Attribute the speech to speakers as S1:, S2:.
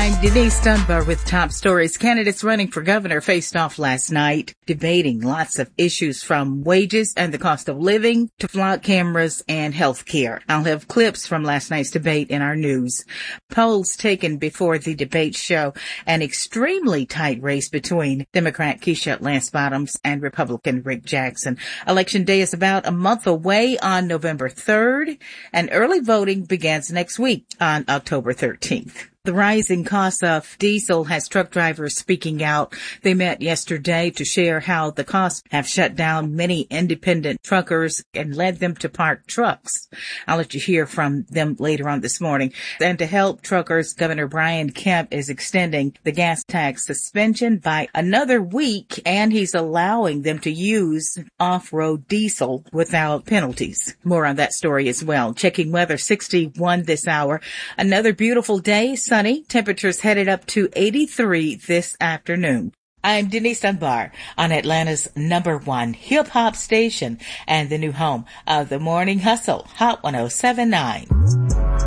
S1: I'm Denise Dunbar with top stories. Candidates running for governor faced off last night, debating lots of issues from wages and the cost of living to flood cameras and health care. I'll have clips from last night's debate in our news. Polls taken before the debate show an extremely tight race between Democrat Keisha Lance Bottoms and Republican Rick Jackson. Election day is about a month away on November 3rd, and early voting begins next week on October 13th. The rising cost of diesel has truck drivers speaking out. They met yesterday to share how the costs have shut down many independent truckers and led them to park trucks. I'll let you hear from them later on this morning. And to help truckers, Governor Brian Kemp is extending the gas tax suspension by another week, and he's allowing them to use off-road diesel without penalties. More on that story as well. Checking weather, 61 this hour. Another beautiful day. Sunny. Temperatures headed up to 83 this afternoon. I'm Denise Dunbar on Atlanta's #1 hip-hop station and the new home of the Morning Hustle, Hot 107.9.